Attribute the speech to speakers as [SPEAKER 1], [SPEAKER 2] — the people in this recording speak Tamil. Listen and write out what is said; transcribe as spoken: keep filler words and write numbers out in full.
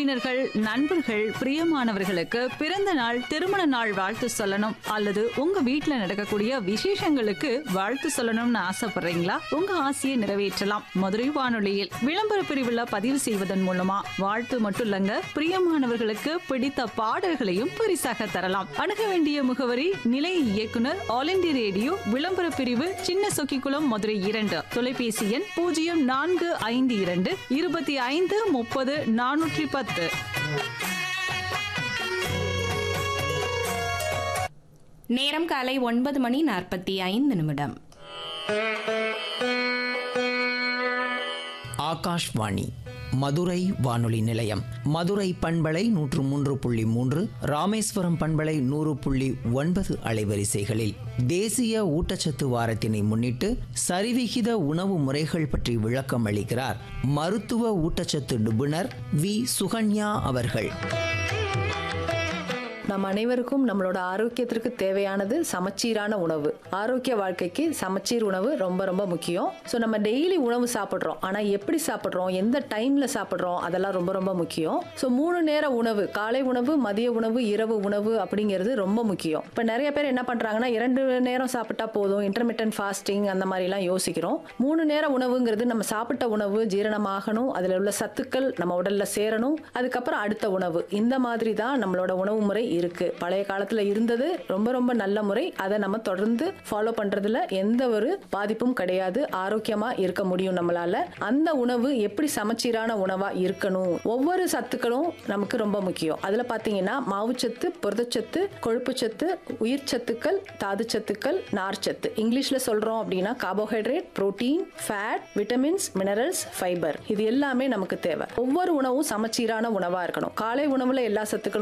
[SPEAKER 1] உறவினர்கள், நண்பர்கள், பிரியமானவர்களுக்கு பிறந்த நாள், திருமண நாள் வாழ்த்து சொல்லணும் அல்லது உங்க வீட்ல நடக்கக்கூடிய விசேஷங்களுக்கு வாழ்த்து சொல்லணும்னு ஆசைப்படுறீங்களா? உங்க ஆசையை நிறைவேற்றலாம். மதுரை வானொலியில் விளம்பர பிரிவுல பதிவு செய்வதன் மூலமா வாழ்த்து மட்டும் இல்லங்க, பிரியமானவர்களுக்கு பிடித்த பாடல்களையும் பரிசாக தரலாம். அணுக வேண்டிய முகவரி நிலைய இயக்குனர், ஆல் இந்தியா ரேடியோ, விளம்பர பிரிவு, சின்ன சொக்கிக்குளம், மதுரை இரண்டு. தொலைபேசி எண் பூஜ்ஜியம் நான்கு ஐந்து இரண்டு இருபத்தி ஐந்து முப்பது நானூற்றி பத்து.
[SPEAKER 2] நேரம் காலை ஒன்பது மணி நாற்பத்தி ஐந்து நிமிடம்.
[SPEAKER 3] ஆகாஷ்வாணி மதுரை வானொலி நிலையம். மதுரை பண்பலை நூற்று மூன்று புள்ளி மூன்று, ராமேஸ்வரம் பண்பலை நூறு புள்ளி ஒன்பது அலைவரிசைகளில் தேசிய ஊட்டச்சத்து வாரத்தினை முன்னிட்டு சரிவிகித உணவு முறைகள் பற்றி விளக்கம் அளிக்கிறார் மருத்துவ ஊட்டச்சத்து நிபுணர் வி சுகன்யா அவர்கள்.
[SPEAKER 4] நம் அனைவருக்கும் நம்மளோட ஆரோக்கியத்திற்கு தேவையானது சமச்சீரான உணவு. ஆரோக்கிய வாழ்க்கைக்கு சமச்சீர் உணவு ரொம்ப ரொம்ப முக்கியம். ஸோ நம்ம டெய்லி உணவு சாப்பிட்றோம், ஆனால் எப்படி சாப்பிட்றோம், எந்த டைமில் சாப்பிட்றோம், அதெல்லாம் ரொம்ப ரொம்ப முக்கியம். ஸோ மூணு நேர உணவு, காலை உணவு, மதிய உணவு, இரவு உணவு அப்படிங்கிறது ரொம்ப முக்கியம். இப்போ நிறைய பேர் என்ன பண்ணுறாங்கன்னா, இரண்டு நேரம் சாப்பிட்டா போதும், இன்டர்மிட்டன்ட் ஃபாஸ்டிங் அந்த மாதிரிலாம் யோசிக்கிறோம். மூணு நேர உணவுங்கிறது நம்ம சாப்பிட்ட உணவு ஜீரணமாகணும், அதில் உள்ள சத்துக்கள் நம்ம உடலில் சேரணும், அதுக்கப்புறம் அடுத்த உணவு. இந்த மாதிரி தான் நம்மளோட உணவு முறை இருக்கு. பழைய காலத்துல இருந்தது ரொம்ப ரொம்ப நல்ல முறை. அதை நம்ம தொடர்ந்து ஃபாலோ பண்றதுல எந்த ஒரு பாதிப்பும் கிடையாது. ஆரோக்கியமா இருக்க முடியும் நம்மளால. அந்த உணவு எப்படி சமச்சீரான உணவா இருக்கணும், ஒவ்வொரு சத்துக்களும் நமக்கு ரொம்ப முக்கியம். அதுல பாத்தீங்கன்னா மாவுச்சத்து, புரதச்சத்து, கொழுப்புச்சத்து, உயிர் சத்துக்கள், தாது சத்துக்கள், நார்ச்சத்து. இங்கிலீஷ்ல சொல்றோம் அப்படின்னா carbohydrate, protein, fat, vitamins, minerals, fibre. இது எல்லாமே நமக்கு தேவை. ஒவ்வொரு உணவும் சமச்சீரான உணவா இருக்கணும். காலை உணவுல எல்லா சத்துக்களும்